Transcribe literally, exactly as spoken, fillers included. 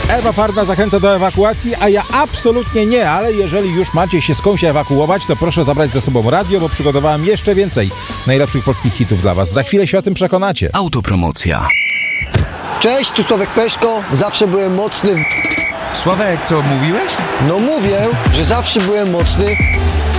Ewa Farna zachęca do ewakuacji, a ja absolutnie nie, ale jeżeli już macie się skądś ewakuować, to proszę zabrać ze sobą radio, bo przygotowałem jeszcze więcej najlepszych polskich hitów dla was. Za chwilę się o tym przekonacie. Autopromocja. Cześć, tu Sławek Peszko, zawsze byłem mocny w... Sławek, co mówiłeś? No mówię, że zawsze byłem mocny